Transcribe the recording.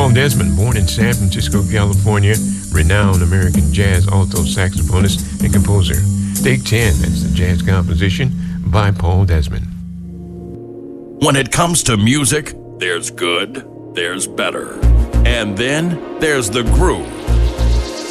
Paul Desmond, born in San Francisco, California, renowned American jazz alto saxophonist and composer. Take 10, that's the jazz composition by Paul Desmond. When it comes to music, there's good, there's better, and then there's the groove.